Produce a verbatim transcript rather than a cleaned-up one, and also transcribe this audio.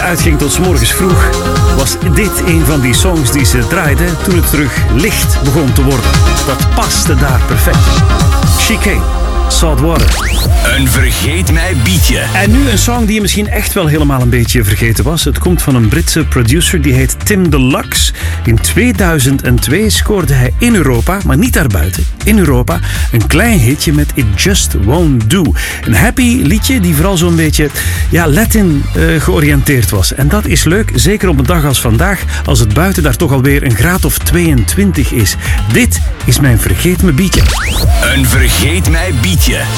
uitging tot 's morgens vroeg, was dit een van die songs die ze draaide toen het terug licht begon te worden. Dat paste daar perfect. Chicane, Salt Water. Een vergeet mij beatje. En nu een song die misschien echt wel helemaal een beetje vergeten was. Het komt van een Britse producer, die heet Tim Deluxe. In tweeduizend twee scoorde hij in Europa, maar niet daarbuiten, in Europa, een klein hitje met It Just Won't Do. Een happy liedje die vooral zo'n beetje ja, Latin uh, georiënteerd was. En dat is leuk, zeker op een dag als vandaag, als het buiten daar toch alweer een graad of tweeëntwintig is. Dit is mijn vergeet me beatje. Een vergeet mij beatje.